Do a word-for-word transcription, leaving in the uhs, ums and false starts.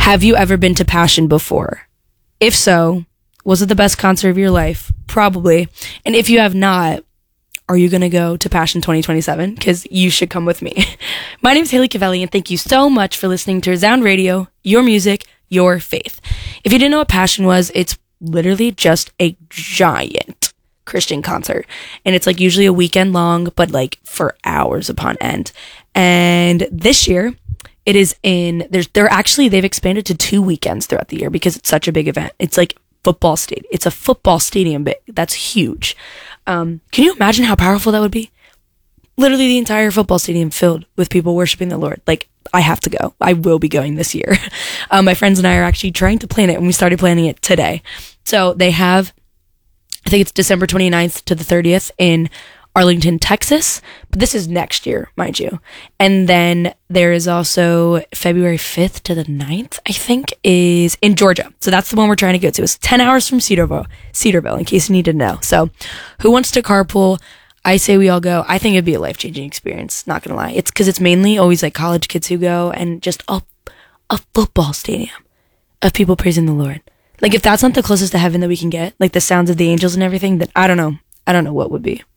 Have you ever been to Passion before? If so, was it the best concert of your life? Probably. And if you have not, are you going to go to Passion twenty twenty-seven? Because you should come with me. My name is Haley Cavelli, and thank you so much for listening to Resound Radio, your music, your faith. If you didn't know what Passion was, it's literally just a giant Christian concert. And it's like usually a weekend long, but like for hours upon end. And this year, it is in, there's, they're actually, they've expanded to two weekends throughout the year because it's such a big event. It's like football stadium. It's a football stadium big. That's huge. Um, can you imagine how powerful that would be? Literally the entire football stadium filled with people worshiping the Lord. Like, I have to go. I will be going this year. Um, my friends and I are actually trying to plan it, and we started planning it today. So they have, I think it's December twenty-ninth to the thirtieth in Arlington, Texas, but this is next year, mind you. And then there is also February fifth to the ninth, I think, is in Georgia. So that's the one we're trying to go to. It's ten hours from Cedarville, Cedarville, in case you need to know. So who wants to carpool? I say we all go. I think it'd be a life-changing experience, not gonna lie. It's because it's mainly always like college kids who go, and just a, a football stadium of people praising the Lord. Like, if that's not the closest to heaven that we can get, like the sounds of the angels and everything, then I don't know. I don't know what would be.